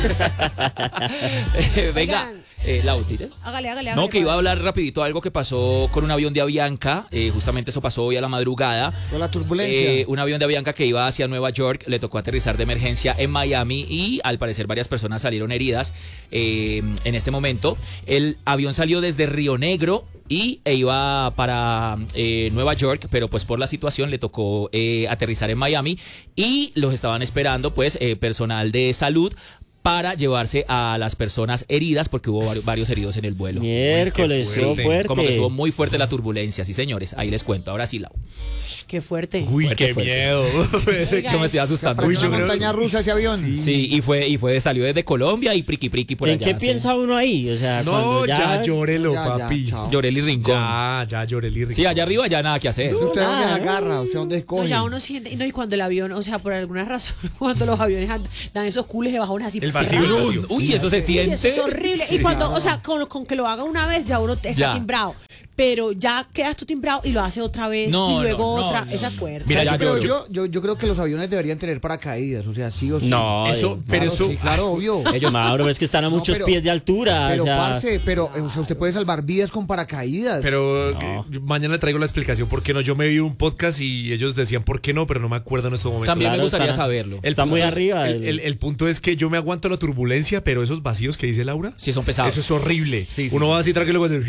Venga, Lautita. Hágale. No, que iba a hablar rapidito algo que pasó con un avión de Avianca. Justamente eso pasó hoy a la madrugada. Con la turbulencia. Un avión de Avianca que iba hacia Nueva York le tocó aterrizar de emergencia en Miami y al parecer varias personas salieron heridas en este momento. El avión salió desde Río Negro e iba para Nueva York, pero pues por la situación le tocó aterrizar en Miami y los estaban esperando pues personal de salud para llevarse a las personas heridas porque hubo varios heridos en el vuelo. Miércoles, estuvo fuerte. Como que estuvo muy fuerte la turbulencia, sí señores, ahí les cuento. Ahora sí, Lau. Qué fuerte. Uy, Fuerte, qué fuerte. miedo. Yo me estoy asustando. Uy, una montaña rusa ese avión. Sí, salió desde Colombia y priqui por ¿En allá. qué piensa uno ahí? O sea, No, cuando ya llórelo, Ya, papi. chao. Llorel y Rincón. Ya Llorel y Rincón. Sí, allá arriba ya nada que hacer. ¿Usted dónde se agarra? ¿Usted dónde No, escoge? ya uno siente, no, y cuando el avión, o sea, por alguna razón, cuando los aviones dan esos cules de bajones así. El vacío. Uy, eso se Uy, siente. eso es horrible. Sí, y cuando, claro. o sea, con que lo haga una vez, ya uno está Ya. timbrado. Pero ya quedas tú timbrado y lo hace otra vez No, y luego no, otra. no, Esa no. fuerte. Mira, Ya, Pero yo- yo creo que los aviones deberían tener paracaídas, o sea, sí o sí. No, Eso, pero Claro, eso. sí, claro, obvio. ellos, Mauro, es que están a No, muchos pero- pies de altura. Pero, o sea, parce, o sea, usted puede salvar vidas con paracaídas. Pero No. mañana traigo la explicación por qué no. Yo me vi un podcast y ellos decían por qué no, pero no me acuerdo en estos momentos. También me Claro, gustaría está- saberlo. Está muy punto es- arriba. El punto es que yo me aguanto la turbulencia, pero esos vacíos que dice Laura. Sí, son pesados. Eso es horrible. Sí, sí, Uno sí, va sí. así tranquilo cuando.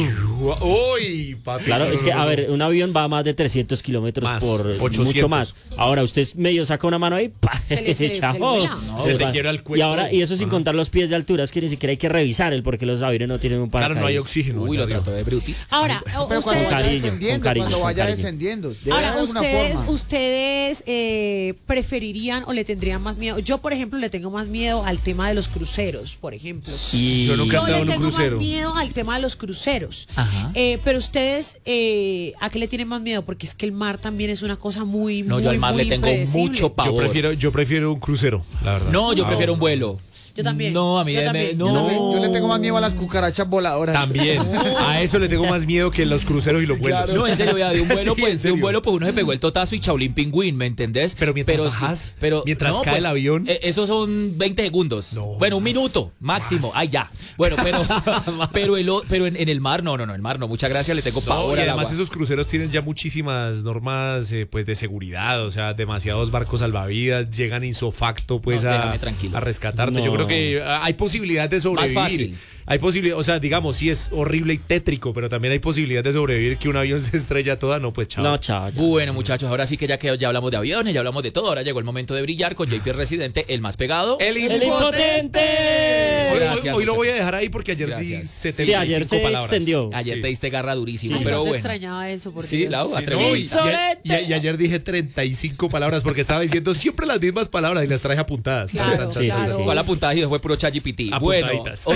¡Uy, papi! Claro, No, es no, que, no, a no. ver, un avión va a más de 300 kilómetros Más, por 800. mucho más. Ahora, usted medio saca una mano ahí, ¡pa! Se le chao. vuela. No, se te quiebra el cuello. Y eso sin contar los pies de altura, es que ni siquiera hay que revisar el porque los aviones no tienen un Claro, paracaídas. no hay oxígeno. Uy, allá lo arriba. trató de Brutis. Ahora, Pero cuando ustedes, vaya cariño, descendiendo, con cariño, cuando con vaya cariño. descendiendo. Debe ahora haber alguna forma. ustedes preferirían o le tendrían más miedo. Yo, por ejemplo, le tengo más miedo al tema de los cruceros, por ejemplo. Y Yo nunca he Yo estado le en un tengo más crucero. miedo al tema de los cruceros. Ajá. Pero ustedes, ¿a qué le tienen más miedo? Porque es que el mar también es una cosa muy, No, muy, yo al mar muy le tengo impredecible. mucho pavor. Yo prefiero un crucero, la verdad. No, yo prefiero un vuelo. Yo también. No, a mí Yo me- también. no. Yo le tengo más miedo a las cucarachas voladoras. También. A eso le tengo más miedo que los cruceros y los vuelos. No, en serio, vea, de un vuelo, Sí, pues, en de un serio. vuelo, pues uno se pegó el totazo y Chaulín Pingüín, ¿me entendés? Pero mientras sí, bajas, pero mientras no, cae el avión. Esos son 20 segundos. No, bueno, un más, minuto máximo. Ay, ya. Bueno, pero en el mar, no, el mar no. Muchas gracias, le tengo No, pavor y al además agua. esos cruceros tienen ya muchísimas normas pues de seguridad, o sea, demasiados barcos salvavidas llegan isofacto pues No, déjame tranquilo. a rescatarte. No. Yo creo que hay posibilidad de sobrevivir. fácil. Hay posibilidad, o sea, digamos, sí es horrible y tétrico, pero también hay posibilidad de sobrevivir que un avión se estrella toda, no pues chao. No, chao. ya. Bueno, muchachos, ahora sí que ya hablamos de aviones, ya hablamos de todo. Ahora llegó el momento de brillar con JP Residente, el más pegado. El ¡El impotente. Hoy, Gracias, hoy lo voy a muchachos. dejar ahí porque ayer di Gracias. 75 Sí, ayer se palabras. extendió. Ayer Sí. te diste garra durísimo, Ay, pero no se bueno. extrañaba eso. Porque Sí, Lau, Sí, no, atrevidita. y ayer dije 35 palabras porque estaba diciendo siempre las mismas palabras y las traje apuntadas. Claro, Sí, sí, claro. sí. ¿Cuál apuntada? Y fue puro ChatGPT. Bueno, Apuntaditas.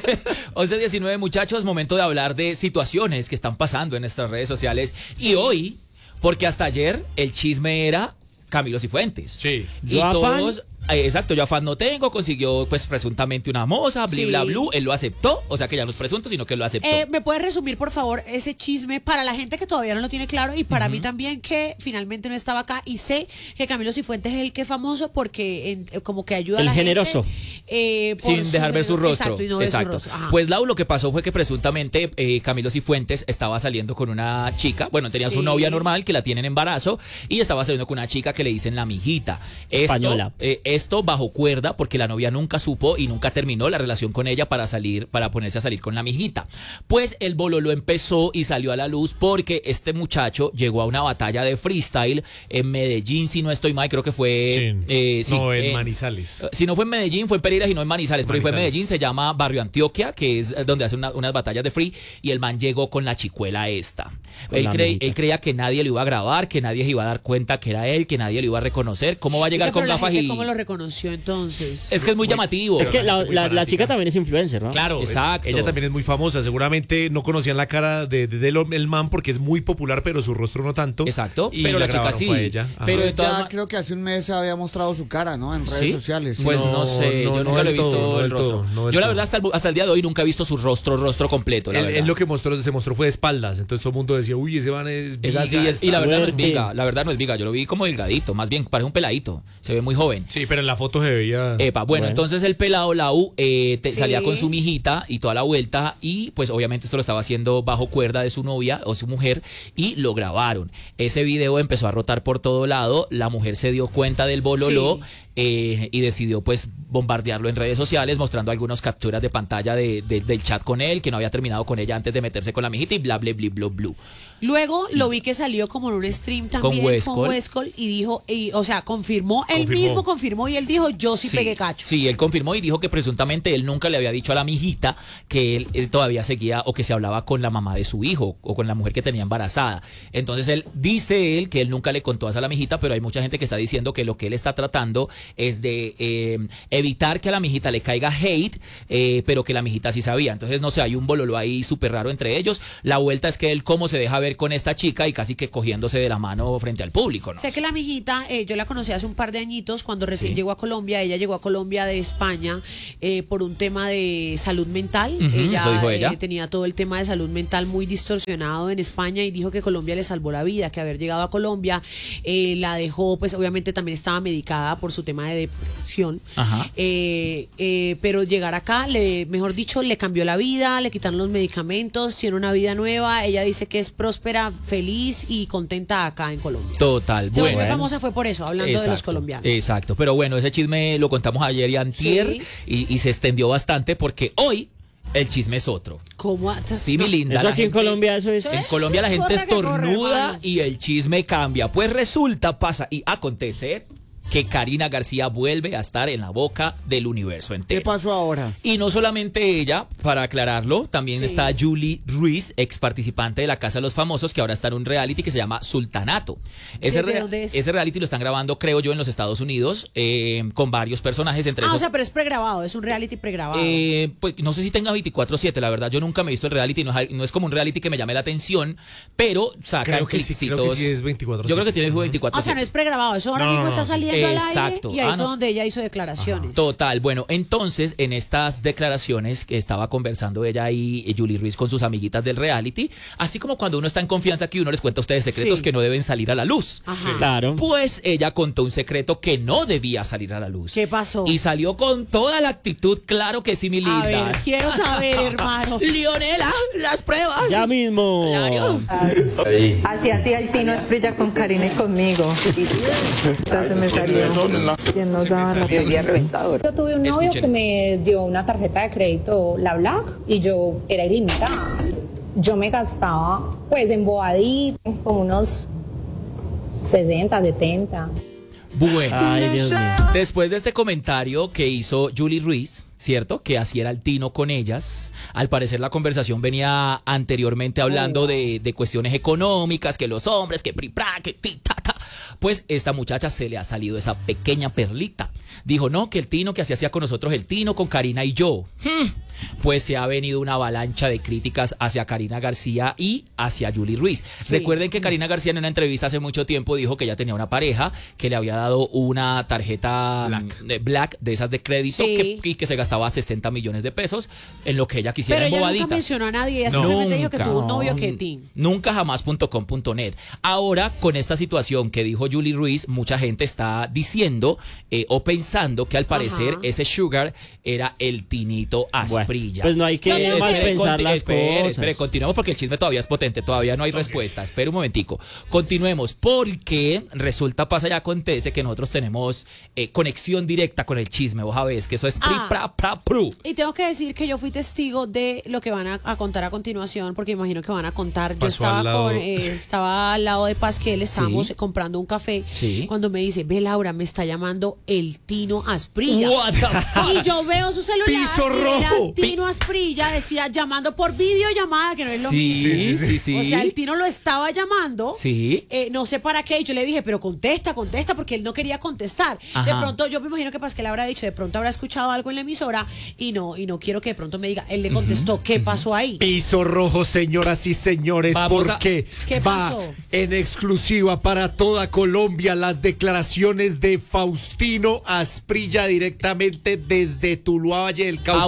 11:19 muchachos, momento de hablar de situaciones que están pasando en nuestras redes sociales. Y hoy, porque hasta ayer el chisme era Camilo Cifuentes. Sí. Y Yo afán. todos... Exacto, yo afán no tengo, consiguió pues presuntamente una moza, bli Sí. bla blue, él lo aceptó, o sea que ya no es presunto, sino que lo aceptó. ¿Me puedes resumir, por favor, ese chisme para la gente que todavía no lo tiene claro y para mí también que finalmente no estaba acá y sé que Camilo Cifuentes es el que es famoso porque como que ayuda a El la generoso. gente por Sin dejar ver su rostro. Exacto, y no ver su rostro. Ajá. Pues Lau, lo que pasó fue que presuntamente Camilo Cifuentes estaba saliendo con una chica, bueno, tenía su Sí. novia normal que la tienen en embarazo y estaba saliendo con una chica que le dicen la mijita. Española. Esto bajo cuerda porque la novia nunca supo y nunca terminó la relación con ella para ponerse a salir con la mijita. Pues el bololo empezó y salió a la luz porque este muchacho llegó a una batalla de freestyle en Medellín, si no estoy mal, creo que fue... sí, no, en Manizales. si no fue en Medellín, fue en Pereira y no en Manizales, pero fue en Manizales. Medellín, se llama Barrio Antioquia, que es donde hacen unas batallas de free, y el man llegó con la chicuela esta. Él la amiguita. creía que nadie lo iba a grabar, que nadie se iba a dar cuenta que era él, que nadie lo iba a reconocer. ¿Cómo va a llegar Oiga, con pero la gafas gente, y...? ¿cómo lo reconoció entonces? Es que es muy llamativo. Es que la muy fanática. chica también es influencer, ¿no? Claro, Exacto. ella también es muy famosa. Seguramente no conocían la cara del man porque es muy popular, pero su rostro no tanto. Exacto, Y pero la chica grabaron sí. fue a ella. Ajá. Pero de Ya todas creo que hace un mes había mostrado su cara, ¿no? En redes ¿Sí? sociales. Sí. Pues no sé, no, yo no nunca lo he del visto todo, no el del rostro. todo, no del Yo la todo. verdad hasta el día de hoy nunca he visto su rostro completo, la verdad. Él lo que se mostró fue de espaldas. Entonces todo el mundo decía, uy, ese man es Es así, viga, y la verdad no es fuerte. viga, la verdad no es viga, yo lo vi como delgadito, más bien parece un peladito, se ve muy joven. Sí, pero pero en la foto se veía. Epa, bueno, entonces el pelado Lau salía Sí. con su mijita y toda la vuelta y pues obviamente esto lo estaba haciendo bajo cuerda de su novia o su mujer y lo grabaron. Ese video empezó a rotar por todo lado, la mujer se dio cuenta del bololó y decidió pues bombardearlo en redes sociales mostrando algunas capturas de pantalla del chat con él, que no había terminado con ella antes de meterse con la mijita y bla, bla, bla, bla, bla. Luego lo vi que salió como en un stream también con Westcol y dijo, o sea, confirmó, él mismo confirmó y él dijo, yo sí pegué cacho. Sí, él confirmó y dijo que presuntamente él nunca le había dicho a la mijita que él todavía seguía o que se hablaba con la mamá de su hijo o con la mujer que tenía embarazada. Entonces dice él que él nunca le contó a la mijita, pero hay mucha gente que está diciendo que lo que él está tratando es de evitar que a la mijita le caiga hate, pero que la mijita sí sabía. Entonces, no sé, hay un bololo ahí súper raro entre ellos. La vuelta es que él cómo se deja ver con esta chica y casi que cogiéndose de la mano frente al público, ¿no? Sé que la mijita, yo la conocí hace un par de añitos cuando recién llegó a Colombia. Ella llegó a Colombia de España por un tema de salud mental. Eso dijo ella. Tenía todo el tema de salud mental muy distorsionado en España y dijo que Colombia le salvó la vida, que haber llegado a Colombia la dejó, pues obviamente también estaba medicada por su tema de depresión. Pero llegar acá, mejor dicho, le cambió la vida, le quitaron los medicamentos, tiene una vida nueva. Ella dice que es próspera, feliz y contenta acá en Colombia. Total, Se bueno. volvió famosa fue por eso, hablando de los colombianos. Exacto, pero bueno, ese chisme lo contamos ayer y antier y se extendió bastante porque hoy el chisme es otro. ¿Cómo? Sí, mi linda. Eso aquí en Colombia, eso es. En Colombia la gente Corre que corre, estornuda hermano. y el chisme cambia. Pues resulta, pasa y acontece que Karina García vuelve a estar en la boca del universo entero. ¿Qué pasó ahora? Y no solamente ella, para aclararlo, también está Julie Ruiz, ex participante de La Casa de los Famosos, que ahora está en un reality que se llama Sultanato. ¿De dónde es? Ese reality lo están grabando, creo yo, en los Estados Unidos, con varios personajes, entre esos. O sea, pero es pregrabado, es un reality pregrabado. Pues no sé si tenga 24/7, la verdad, yo nunca me he visto el reality, no es como un reality que me llame la atención, pero sacan Creo que sí es 24/7. Yo creo que tiene 24/7. O sea, no es pregrabado, eso ahora mismo está saliendo al Exacto. aire y ahí fue donde ella hizo declaraciones. Total, bueno, entonces en estas declaraciones que estaba conversando ella y Julie Ruiz con sus amiguitas del reality, así como cuando uno está en confianza que uno les cuenta a ustedes secretos que no deben salir a la luz. Ajá. Claro. Pues ella contó un secreto que no debía salir a la luz. ¿Qué pasó? Y salió con toda la actitud, claro que sí, mi linda. A ver, quiero saber, hermano. Leonela, las pruebas. Ya mismo. Claro. Así hacía el Tino Asprilla con Karina y conmigo. Ya se me salió. ¿Quién nos daba la reventadora? Yo tuve un novio Escuchen que me dio una tarjeta de crédito, la Black, y yo era ilimitada. Yo me gastaba, pues, en bobadito, como unos 60, 70. Bueno. Ay, Dios mío. Después de este comentario que hizo Julie Ruiz, ¿cierto? Que así era el tino con ellas. Al parecer la conversación venía anteriormente hablando de cuestiones económicas, que los hombres, que pri, pra, que ti, ta, ta. Pues esta muchacha se le ha salido esa pequeña perlita. Dijo, no, que el tino que así hacía con nosotros, el tino con Karina y yo. Pues se ha venido una avalancha de críticas hacia Karina García y hacia Julie Ruiz. Sí. Recuerden que Karina García en una entrevista hace mucho tiempo dijo que ella tenía una pareja que le había dado una tarjeta Black de esas de crédito y que se gastaba 60 millones de pesos en lo que ella quisiera Pero en ella bobaditas. nunca mencionó a nadie, ella No, simplemente dijo que nunca. tuvo un novio que Tin. Nunca jamás.com.net. Ahora, con esta situación que dijo Julie Ruiz, mucha gente está diciendo o pensando que al parecer ese Sugar era el Tinito Asprilla. Pues no hay que No, mal espere, pensar las cosas. Espere, continuemos porque el chisme todavía es potente, todavía no hay respuesta. Espera un momentico. Continuemos porque resulta, pasa y acontece que nosotros tenemos conexión directa con el chisme. Vos sabés que eso es pri, pra, pra, pru. Y tengo que decir que yo fui testigo de lo que van a contar a continuación, porque imagino que van a contar. Yo Pasó al lado. estaba al lado de Pasquel, estábamos comprando un café. Sí. Cuando me dice, ve Laura, me está llamando el Tino Asprilla. What the fuck? Y yo veo su celular. Piso y era rojo. Tino Asprilla, decía llamando por videollamada, que no es lo mismo. Sí. O sea, el Tino lo estaba llamando. Sí. No sé para qué. Y yo le dije, pero contesta, porque él no quería contestar. De Ajá. pronto, yo me imagino que Pasquel habrá dicho, de pronto habrá escuchado algo en la emisora y no quiero que de pronto me diga, él le contestó, ¿qué pasó ahí? Piso rojo, señoras y señores, Vamos porque ¿Qué va pasó? en exclusiva para toda Colombia las declaraciones de Faustino Asprilla directamente desde Tuluá, Valle del Cauca. Autorizado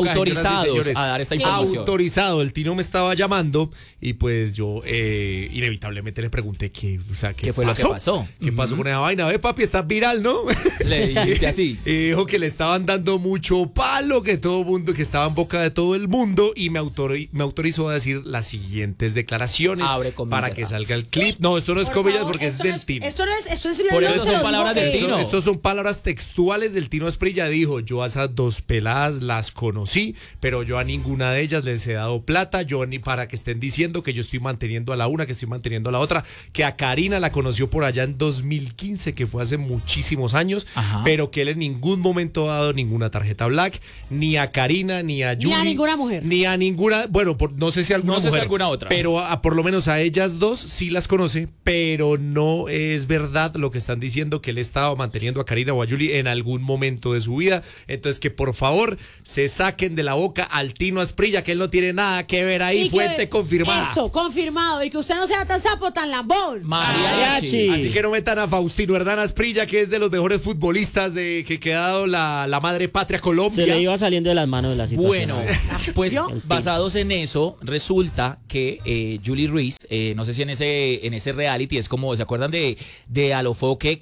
autorizados a dar esta información. Autorizado. El Tino me estaba llamando y pues yo inevitablemente le pregunté qué fue lo que pasó. ¿Qué pasó con esa vaina? Ve, papi, está viral, ¿no? Le dijiste así. Y dijo que le estaban dando mucho palo, que todo mundo, que estaba en boca de todo el mundo y me autorizó a decir las siguientes declaraciones para que salga el clip. No, esto no es comillas porque es del Tino. Esto es por eso son palabras del Tino. Estos son palabras textuales del Tino Asprilla. Dijo, yo a esas dos peladas las conocí, pero yo a ninguna de ellas les he dado plata, yo ni para que estén diciendo que yo estoy manteniendo a la una, que estoy manteniendo a la otra, que a Karina la conoció por allá en 2015, que fue hace muchísimos años, pero que él en ningún momento ha dado ninguna tarjeta black, ni a Karina, ni a Yuli. Ni a ninguna mujer. Ni a ninguna, bueno, no sé si alguna mujer, si alguna otra. Pero por lo menos a ellas dos sí las conoce, pero no es verdad lo que están diciendo, que él estaba manteniendo a Karina o a Yuli en algún momento de su vida. Entonces que por favor se saquen de la boca al Tino Asprilla, que él no tiene nada que ver ahí, fuente confirmada. Eso, confirmado, y que usted no sea tan sapo, tan lambón. Mariachi. Así que no metan a Faustino Herdán Asprilla, que es de los mejores futbolistas que ha dado la madre patria Colombia. Se le iba saliendo de las manos la situación. Bueno, pues basados en eso, resulta que Julie Ruiz, no sé si en ese reality es como, ¿se acuerdan de Alofoque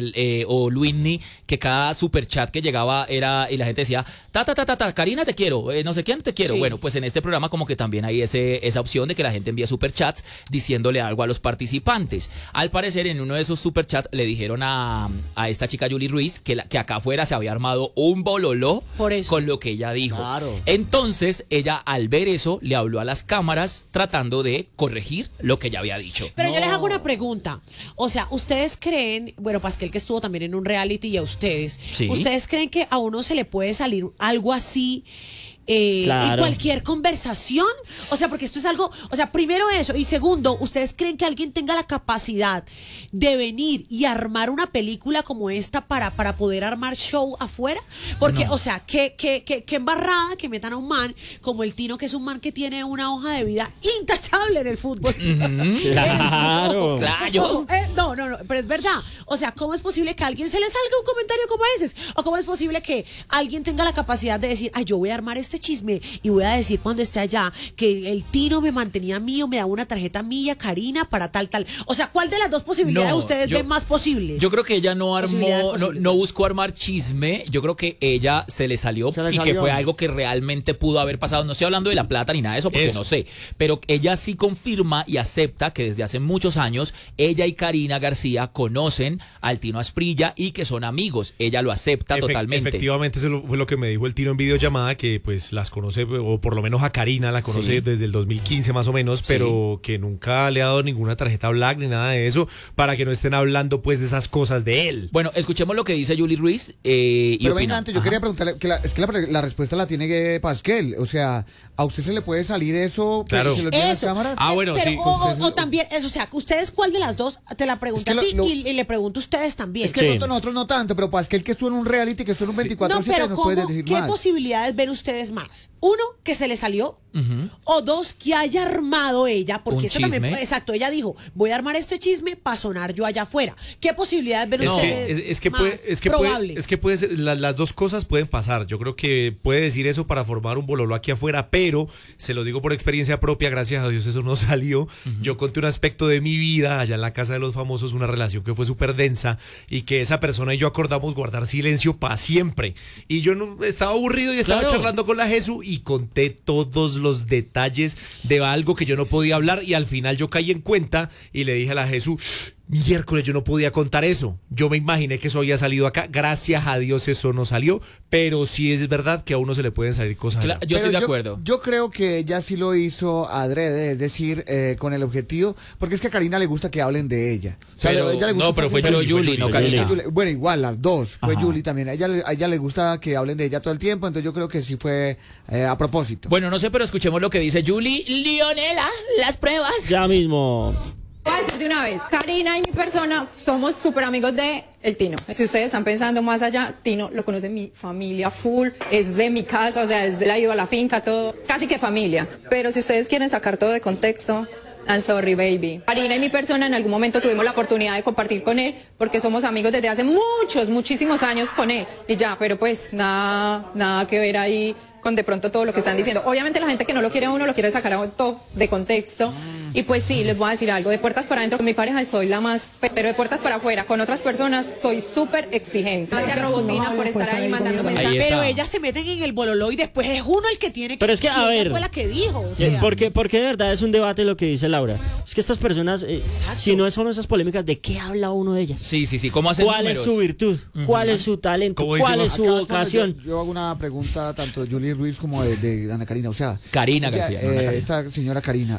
o Luini, que cada superchat que llegaba era, y la gente decía, Karina te quiero, no sé quién te quiero? Sí. Bueno, pues en este programa como que también hay esa opción de que la gente envía superchats diciéndole algo a los participantes. Al parecer en uno de esos superchats le dijeron a esta chica Julie Ruiz que acá afuera se había armado un bololó con lo que ella dijo. Claro. Entonces ella al ver eso le habló a las cámaras tratando de corregir lo que ella había dicho. Pero yo les hago una pregunta. O sea, ¿ustedes creen, bueno, Pasquel que estuvo también en un reality y a ustedes, ¿sí? ¿Ustedes creen que a uno se le puede salir algo así claro, en cualquier conversación? O sea, porque esto es algo, o sea, primero eso, y segundo, ¿ustedes creen que alguien tenga la capacidad de venir y armar una película como esta para poder armar show afuera? Porque, o sea, qué embarrada que metan a un man como el Tino, que es un man que tiene una hoja de vida intachable en el fútbol. Claro. Claro. No, pero es verdad. O sea, ¿cómo es posible que a alguien se le salga un comentario como ese? ¿O cómo es posible que alguien tenga la capacidad de decir, ay, yo voy a armar este chisme y voy a decir cuando esté allá que el Tino me mantenía mío, me daba una tarjeta mía, Karina, para tal? O sea, ¿cuál de las dos posibilidades ustedes ven más posibles? Yo creo que ella no armó, no buscó armar chisme. Yo creo que ella se le salió que fue algo que realmente pudo haber pasado. No estoy hablando de la plata ni nada de eso porque no sé, pero ella sí confirma y acepta que desde hace muchos años ella y Karina García conocen al Tino Asprilla y que son amigos. Ella lo acepta totalmente. Efectivamente, eso fue lo que me dijo el Tino en videollamada, que pues las conoce, o por lo menos a Karina la conoce desde el 2015 más o menos, pero que nunca le ha dado ninguna tarjeta black ni nada de eso, para que no estén hablando pues de esas cosas de él. Bueno, escuchemos lo que dice Julie Ruiz. Pero venga, antes yo quería preguntarle, es que la respuesta la tiene Pasquel, o sea, ¿a usted se le puede salir eso? Claro. ¿Se lo olvidan las cámaras? Bueno, pero, sí. O también, eso, o sea, ¿ustedes cuál de las dos? Te la pregunto a ti y le pregunto a ustedes también. Es que nosotros no tanto, pero Pasquel que estuvo en un reality, que estuvo en un 24/7, nos puede decir ¿qué más? posibilidades ven ustedes más? Uno, que se le salió, o dos, que haya armado ella, porque eso también, exacto, ella dijo, voy a armar este chisme para sonar yo allá afuera. ¿Qué posibilidades ven ustedes probables? Es que puede ser, las dos cosas pueden pasar. Yo creo que puede decir eso para formar un bololo aquí afuera, pero se lo digo por experiencia propia, gracias a Dios eso no salió. Yo conté un aspecto de mi vida allá en la casa de los famosos, una relación que fue súper densa y que esa persona y yo acordamos guardar silencio para siempre. Y yo estaba aburrido y estaba charlando con la Jesús y conté todos los detalles de algo que yo no podía hablar y al final yo caí en cuenta y le dije a la Jesús, miércoles, yo no podía contar eso. Yo me imaginé que eso había salido acá. Gracias a Dios eso no salió, pero sí es verdad que a uno se le pueden salir cosas. Yo estoy de acuerdo. Yo creo que ella sí lo hizo adrede, es decir, con el objetivo, porque es que a Karina le gusta que hablen de ella. O sea, pero, ella le gusta pero fue Julie, no Karina. Bueno, igual, las dos. Fue Julie también. A ella le gusta que hablen de ella todo el tiempo, entonces yo creo que sí fue a propósito. Bueno, no sé, pero escuchemos lo que dice Julie. Leonela, las pruebas. Ya mismo. Voy a decir de una vez, Karina y mi persona somos súper amigos de el Tino. Si ustedes están pensando más allá, Tino lo conoce mi familia full, es de mi casa, o sea, es de la ido a la finca, todo, casi que familia. Pero si ustedes quieren sacar todo de contexto, I'm sorry, baby. Karina y mi persona en algún momento tuvimos la oportunidad de compartir con él, porque somos amigos desde hace muchísimos años con él. Y ya, pero pues nada que ver ahí con de pronto todo lo que están diciendo. Obviamente la gente que no lo quiere a uno lo quiere sacar de contexto. Y pues sí, les voy a decir algo, de puertas para adentro con mi pareja soy la más, pero de puertas para afuera con otras personas soy súper exigente. Gracias Robotina por estar ahí mandando mensajes. Pero ellas se meten en el bololó y después es uno el que tiene que... Pero es que, a ver, fue la que dijo. O sea. porque de verdad es un debate lo que dice Laura. Es que estas personas, si no son esas polémicas, ¿de qué habla uno de ellas? Sí. ¿Cómo hacen ¿Cuál números? es su virtud? ¿Cuál es su talento? ¿Cuál es su vocación? Yo hago una pregunta tanto de Julie Ruiz como de Ana Karina, o sea... Karina García. No, Ana Karina. Esta señora Karina,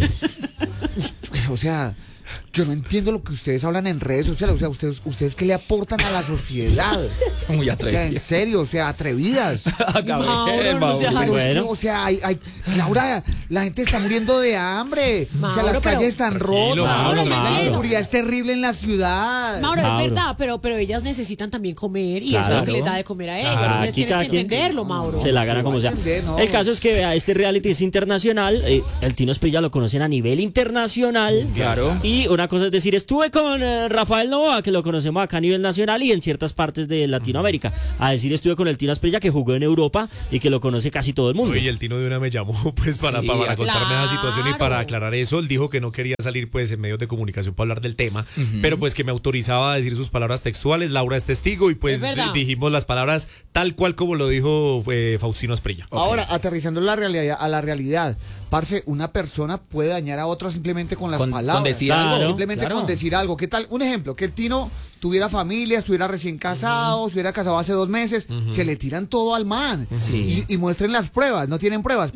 o sea... Yo no entiendo lo que ustedes hablan en redes sociales, o sea, ustedes qué le aportan a la sociedad. Muy O sea, en serio, o sea, atrevidas. Gabriel, no seas Pero así. es que, o sea, Laura, la gente está muriendo de hambre. O sea, Mauro, las calles están rotas. Mauro, La Mauro. inseguridad es terrible en la ciudad. Mauro, Mauro. es verdad, pero ellas necesitan también comer y eso Claro. es lo que les da de comer a ellas. Claro. Entonces Aquí tienes cada que quien entenderlo, Mauro. Se la gana Sí, como va a sea. entender, ¿no? El caso es que vea, este reality es internacional. El Tino Esprilla lo conocen a nivel internacional. Claro. Y una cosa es decir, estuve con Rafael Novoa, que lo conocemos acá a nivel nacional y en ciertas partes de Latinoamérica. A decir, estuve con el Tino Esprilla, que jugó en Europa y que lo conoce casi todo el mundo. Oye, el Tino de una me llamó pues para Sí, contarme esa situación y para claro. aclarar eso. Él dijo que no quería salir pues en medios de comunicación para hablar del tema, pero pues que me autorizaba a decir sus palabras textuales. Laura es testigo y pues Es verdad. dijimos las palabras tal cual como lo dijo Faustino Esprilla. Ahora, aterrizando a la realidad, parce, una persona puede dañar a otra simplemente con las palabras. Con decir Claro, algo. Simplemente Claro. con decir algo. ¿Qué tal? Un ejemplo, que el Tino tuviera familia, estuviera recién casado, estuviera casado hace 2 meses, se le tiran todo al man. Sí. Y muestren las pruebas, no tienen pruebas.